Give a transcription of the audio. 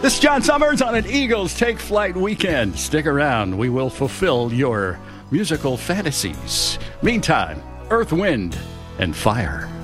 This is John Summers on an Eagles Take Flight weekend. Stick around. We will fulfill your musical fantasies. Meantime, Earth, Wind, and Fire.